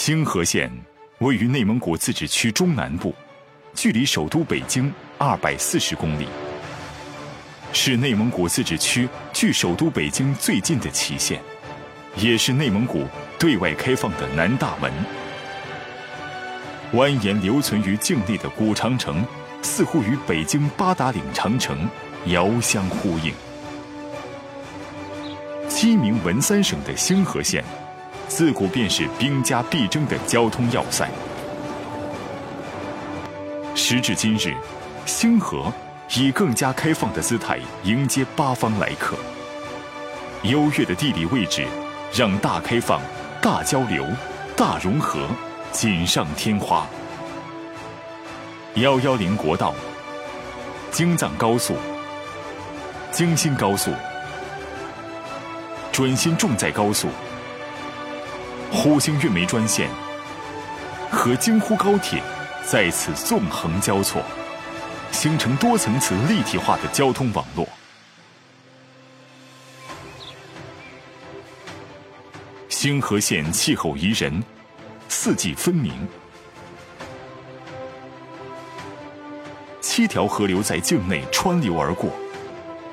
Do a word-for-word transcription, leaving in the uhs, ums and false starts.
兴和县位于内蒙古自治区中南部，距离首都北京二百四十公里，是内蒙古自治区距首都北京最近的旗县，也是内蒙古对外开放的南大门。蜿蜒留存于境内的古长城，似乎与北京八达岭长城遥相呼应。鸡鸣文三省的兴和县，自古便是兵家必争的交通要塞。时至今日，兴和以更加开放的姿态迎接八方来客。优越的地理位置，让大开放、大交流、大融合锦上添花。一一零国道、京藏高速、京新高速、准新重载高速、呼兴运煤专线和京沪高铁在此纵横交错，形成多层次立体化的交通网络。兴和县气候宜人，四季分明，七条河流在境内穿流而过，